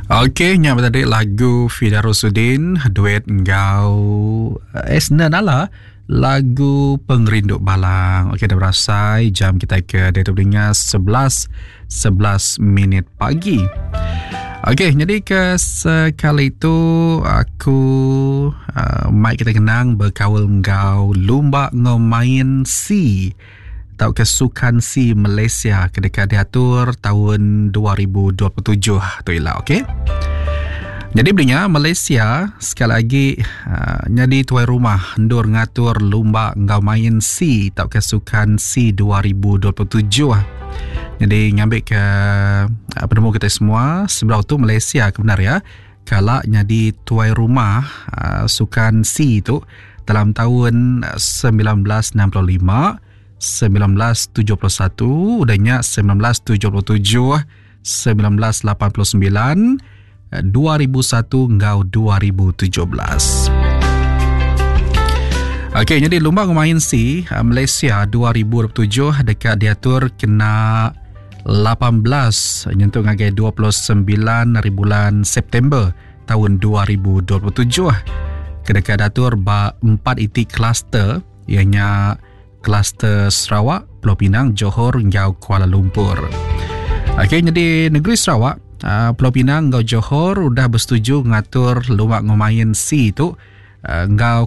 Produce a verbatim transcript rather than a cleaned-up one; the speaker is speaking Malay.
Okey, nyam tadi lagu Fida Rosudin, duet engkau Esna Nala, lagu Pengerinduk Balang. Okey, dah berasai jam kita ke Datuk Dengar sebelas minit pagi. Okey, jadi ke sekali itu aku uh, Mike kita kenang berkawal engkau Lumba Ngomain Si atau kesukan si Malaysia ketika diatur tahun dua ribu dua puluh tujuh tu ialah okey. Jadi belinya Malaysia sekali lagi uh, jadi tuan rumah hendur ngatur lumba ngau main si atau kesukan si dua ribu dua puluh tujuh. Jadi ngambil ke uh, penemu kita semua sebelah tu Malaysia kebenar ya. Kalau jadi tuan rumah uh, sukan si itu dalam tahun sembilan belas enam puluh lima, sembilan belas tujuh puluh satu, udahnya sembilan belas tujuh puluh tujuh, sembilan belas lapan puluh sembilan, dua ribu satu hingga dua ribu tujuh belas. Okey, jadi Lumba Ngomain Si Malaysia dua ribu dua puluh tujuh dekat diatur kena lapan belas nyentuh ngagai dua puluh sembilan hari bulan September tahun dua ribu dua puluh tujuh. Kedekat diatur ba empat itik kluster ianya kluster Sarawak, Pulau Pinang, Johor hingga Kuala Lumpur. Okey, jadi negeri Sarawak, uh, Pulau Pinang hingga Johor sudah bersetuju mengatur Lumba Ngomain Si itu uh, hingga